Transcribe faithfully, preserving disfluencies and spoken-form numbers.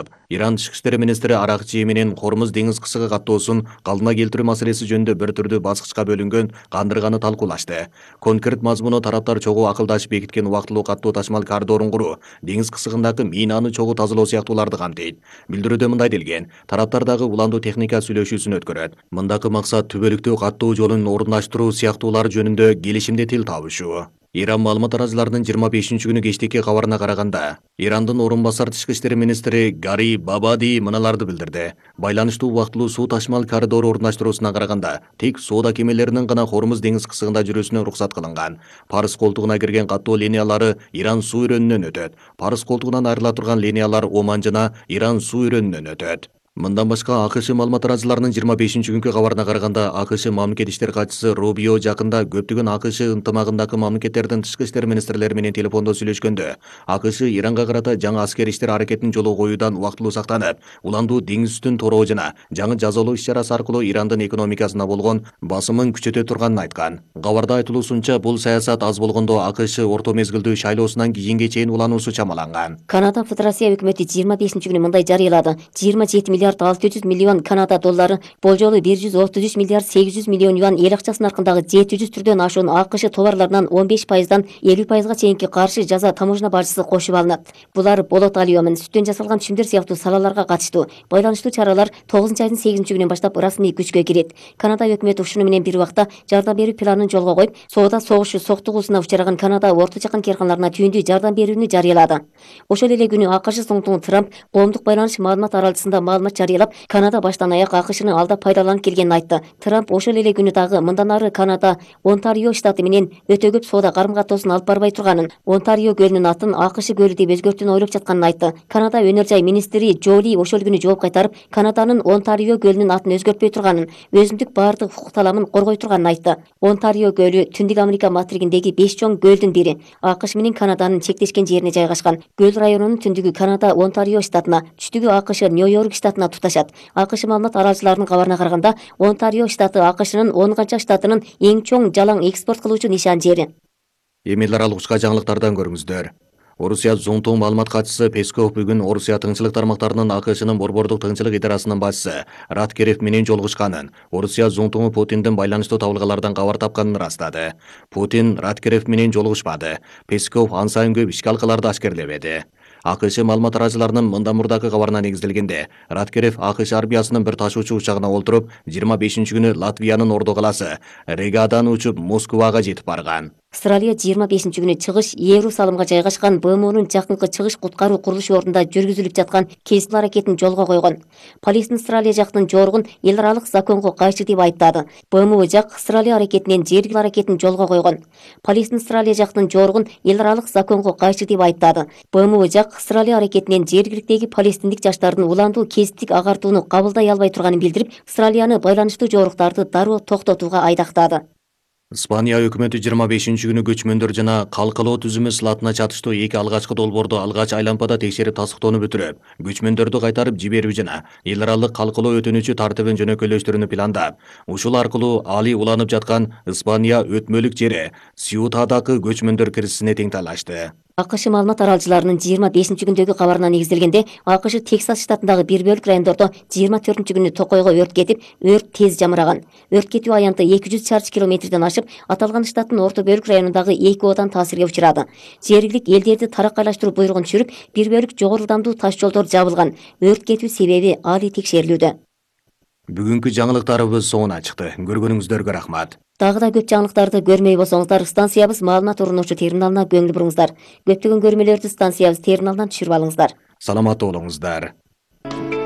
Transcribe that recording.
болуп, Иран тышкы иштер министри Аракчи менен Хормуз деңиз кысыгы каттоосун калдына келтирүү маселеси жөнүндө бир түрдүү баскычка бөлүнгөн кандырганы талкуулашты. Конкрет мазмуну тараптар чогуу акылдашып бекиткен убактылуу каттоо ташмал коридорун куруу, деңиз кысыгындагы минаны чогуу тазалоо сыяктууларды камтыйт. Билдирүүдө мындай делген: тараптар дагы уландуу техника сүйлөшүүсүн өткөрөт. Мындагы максат түбөлүктүү каттоо жолун орундаштыруу сыяктуулар жөнүндө келишимде тил табышуу. Иран маалымат арачыларынын жыйырма бешинчи күнү кечтеки кабарына караганда, Ирандын орун басар тышкы иштер министри Гари Бабади мыналарды билдирди. Байланыштуу убактылуу суу ташмал коридору орундаштыруусуна караганда, тек соода кемелеринин гана Хормуз деңиз кысыгында жүрүүсүнө уруксат кылынган. Парс колтугуна кирген каттоо линиялары Иран суу өрөөнүнөн өтөт. Парс колтугунан айрыла турган линиялар Оман жана Иран суу өрөөнүнөн өтөт. Мындан башка АКШ маалымат арачыларынын жыйырма бешинчи күнкү кабарына караганда, АКШ мамлекет иштер катчысы Рубио жакында көптөгөн АКШ ынтымагындагы мамлекеттердин тышкы иштер министрлери менен телефондо сүйлөшкөндө, АКШ Иранга карата жаңы аскер иштер аракетин жолго коюудан убактылуу сактанып, уландуу деңиз үстүн тороо жана жаңы жазалоо иш-чарасы аркылуу Ирандын экономикасына болгон басымын күчөтө турганын айткан. Кабарда айтылуусунча, бул саясат аз болгондо АКШ орто мезгилдүү шайлоосунан кийинге чейин улануусу чамаланган. Канада Федерация өкмөтү жыйырма бешинчи күнү мындай жарыялады: жыйырма жети миллиард алты жүз миллион Канада доллары, болжолу бир жүз отуз үч миллиард сегиз жүз миллион юан эл акчасы наркындагы жети жүз түрдөн ашуун АКШ товарларынан он беш пайыздан элүү пайызга чейинки каршы жаза таможня бажысы кошуп алынат. Булар болот алюмин, сүттөн жасалган чүмдөр сыяктуу салаларга катыштуу. Байланыштуу чаралар тогузунчу айдын сегизинчи күнүнөн баштап расмий күчкө кирет. Канада өкмөтү ушуну менен бир убакта жардам берүү планын жолго коюп, соода согушу соктугуусуна учураган Канада Орто Жакын керканаларына түйүндүү жардам берүүнү жарыялады. Ошол эле күнү АКШ соңтугу Трамп коомдук байланыш маалымат аралчысында маалымат жарыялап, Канада баштан аяк АКШны алда пайдаланып келгенин айтты. Трамп ошол эле күнү дагы мындан ары Канада Онтарио штаты менен өтө көп соода карым-каттоосун алып барбай турганын, Онтарио көлүнүн атын АКШ көлү деп өзгөртүүнү ойлоп жатканын айтты. Канада өнөр жай министри Жоли ошол күнү жооп кайтарып, Канаданын Онтарио көлүнүн атын өзгөртпөй турганын, өзүндүк баардык укук таламын коргой турганын айтты. Онтарио көлү Түндүк Америка материгиндеги беш чоң көлдүн бири. АКШ менен Канаданын чектешкен жерине жайгашкан. Көл районунун түндүгү Канада Онтарио штатына, түштүгү АКШ Нью-Йорк штатына туташат. АКШ маалымат аралчыларынын кабарына караганда, Онтарио штаты АКШнын он канча штатынын эң чоң жалаң экспорт кылуучу нишан жери. Эмел аралык учка жаңылыктардан көрүңүздөр. Орусия зоңтуң маалымат катчысы Песков бүгүн Орусия тыңчылык тармактарынын АКШнын борбордук тыңчылык идарасынын башчысы Раткерев менен жолугушканын, Орусия зоңтуңу Путиндин байланыштуу табылгалардан кабар тапканын ырастады. Путин Раткерев менен жолугушпады. Песков ан сайын көп ишке алкаларды ашкерлебеди. АКШ маалымат арачыларынын мындан мурдагы кабарына негизделгенде, Раткерев АКШ армиясынын бир ташуучу учагына олтуруп, жыйырма бешинчи күнү Латвиянын Ордо каласы Ригадан учуп Москвага жетип барган. Австралия жыйырма бешинчи күнү чыгыш Иерусалымга жайгашкан БМУнун жакынкы чыгыш куткаруу курулушу ордунда жүргүзүлүп жаткан кесип аракетин жолго койгон. Полиция Австралия жактын жоругун эл аралык законго кайшы деп айыптады. БМУ жак Австралия аракетинен жергиликтүү аракетин жолго койгон. Полиция Австралия жактын жоругун эл аралык законго кайшы деп айыптады. БМУ жак Австралия аракетинен жергиликтеги палестиндик жаштардын уландуу кесиптик агартууну кабылдай албай турганын билдирип, Австралияны байланыштуу жоруктарды дароо токтотууга айдактады. Испания өкмөтү жыйырма бешинчи күнү көчмөндөр жана калкалоо түзүмү сылатына чатыштуу эки алгачкы долбоорду алгач айлампада текшерип тастыктоону бүтүрүп, көчмөндөрдү кайтарып жиберүү жана эл аралык калкалоо өтүнүчү тартибин жөнөкөйлөштүрүүнү пландап, ушул аркылуу али уланып жаткан Испания өтмөлүк жери Сьютадагы көчмөндөр кирişине тең талашты. АКШ маалымат аралчыларынын жыйырма бешинчи күндөгү кабарына негизделгенде, АКШ Тексас штатындагы бир бөлүк райондордо жыйырма төртүнчү күнү токойго өрт кетип, өрт тез жамыраган. Өрт кетүү аянты эки жүз чарчы километрден ашып, аталган штаттын орто бөлүк районундагы эки оодан таасирге учурады. Жергилик элдерди тараккайлаштыруу буйругун түшүрүп, бир бөлүк жогору ылдамдуу таш жолдор жабылган. Өрт кетүү себеби али текшерилүүдө. Бүгүнкү жаңылыктарыбыз соңуна чыкты. Көргөнүңүздөргө рахмат. Дагы да көп жаңылыктарды көрмөй болсоңуздар, станциябыз маалымат урунуучу терминалына көңүл буруңуздар. Көптөгөн көрмөлөрдү станциябыз терминалынан түшүрүп алыңыздар. Саламаттуу болуңуздар.